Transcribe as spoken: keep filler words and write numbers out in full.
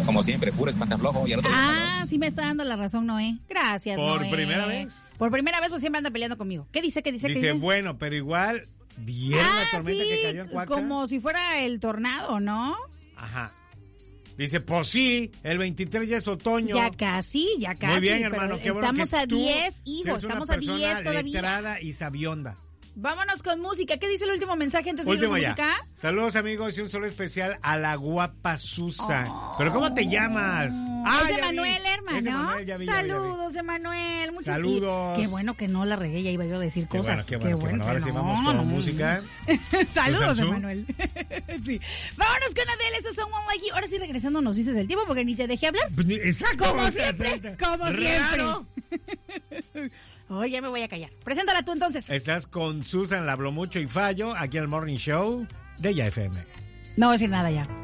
como siempre, puro espantaflojo. Y el otro ah, sí me está dando la razón, Noé. Gracias, ¿Por Noé. primera vez? Por primera vez, pues siempre anda peleando conmigo. ¿Qué dice? ¿Qué dice? Dice, ¿Qué dice? bueno, pero igual, ¿vieron ah, la tormenta sí, que cayó en Coaxa? como si fuera el tornado, ¿no? Ajá. Dice, pues sí, el veintitrés ya es otoño. Ya casi, ya casi. Muy bien, hermano. Qué bueno estamos que a tú diez, hijo, seas una estamos a diez persona todavía. letrada y sabionda. Vámonos con música. ¿Qué dice el último mensaje antes de Último irnos a ya. música? Saludos, amigos, y un saludo especial a la guapa Susan. Oh. ¿Pero cómo te llamas? Ah, es de ya Manuel, vi. hermano. Es de Manuel, ya vi, ya vi, ya vi. Saludos, Emanuel. Muchas Saludos. y qué bueno que no la regué, ya iba yo a decir Qué cosas. bueno, qué bueno, qué bueno. Ahora que sí no, vamos con no. música. Saludos, Susan. Emanuel. Sí. Vámonos con Adele, estos son One Like You. Ahora sí, regresando, nos dices el tiempo porque ni te dejé hablar. Exacto. Como siempre, como Raro. siempre. Oye, ya me voy a callar. Preséntala tú entonces. Estás con Susan, la hablo mucho y fallo, aquí en el Morning Show de Ya F M. No voy a decir nada ya.